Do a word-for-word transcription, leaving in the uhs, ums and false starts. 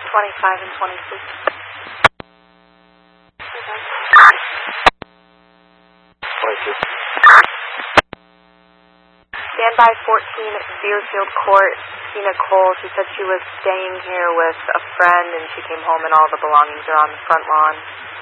twenty-five and twenty-six. twenty-two. Standby fourteen at Deerfield Court. Tina Cole. She said she was staying here with a friend and she came home and all the belongings are on the front lawn.